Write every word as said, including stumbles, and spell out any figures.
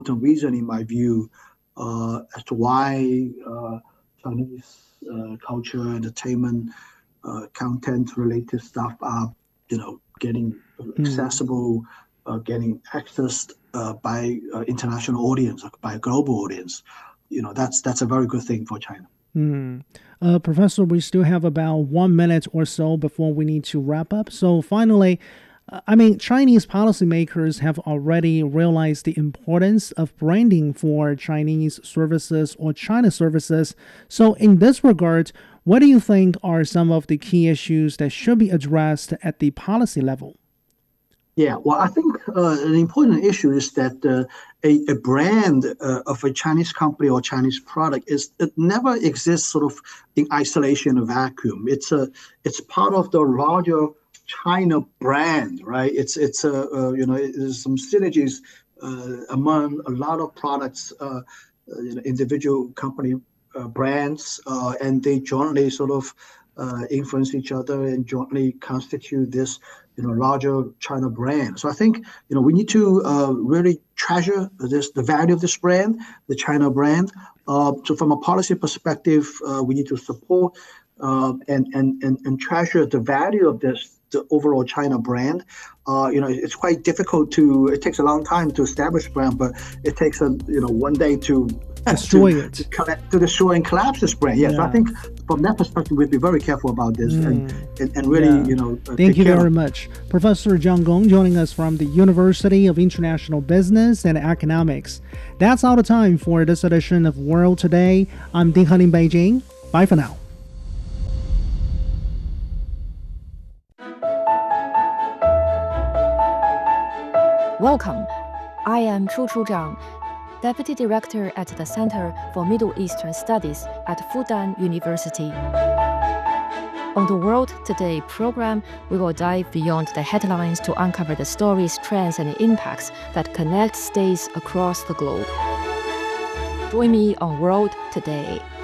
reason, in my view, uh, as to why uh, Chinese uh, culture, entertainment, uh, content-related stuff are, you know, getting Mm. accessible, uh, getting accessed uh, by uh, international audience, by a global audience. You know, that's that's a very good thing for China. Mm. Uh, Professor, we still have about one minute or so before we need to wrap up. So, finally, uh, I mean, Chinese policymakers have already realized the importance of branding for Chinese services or China services. So, in this regard, what do you think are some of the key issues that should be addressed at the policy level? Yeah, well, I think uh, an important issue is that uh, a, a brand uh, of a Chinese company or Chinese product is it never exists sort of in isolation, a vacuum. It's a it's part of the larger China brand, right? It's it's a uh, you know there's some synergies uh, among a lot of products, uh, uh, you know, individual company uh, brands, uh, and they jointly sort of uh, influence each other and jointly constitute this you know larger China brand. So I think you know we need to uh, really treasure this the value of this brand, the China brand. Uh, so from a policy perspective, uh, we need to support uh, and, and and and treasure the value of this the overall China brand. Uh, you know, it's quite difficult to. It takes a long time to establish brand, but it takes a you know one day to to Destroy to, it. collect, to destroy and collapse this brand. Yes, yeah, so I Yeah. think from that perspective, we'd be very careful about this and Mm. and, and really Yeah. you know uh, Thank take you care of. very much. Professor Zhang Gong joining us from the University of International Business and Economics. That's all the time for this edition of World Today. I'm Ding Han in Beijing. Bye for now. Welcome. I am Chu Chu Zhang, Deputy Director at the Center for Middle Eastern Studies at Fudan University. On the World Today program, we will dive beyond the headlines to uncover the stories, trends, and impacts that connect states across the globe. Join me on World Today.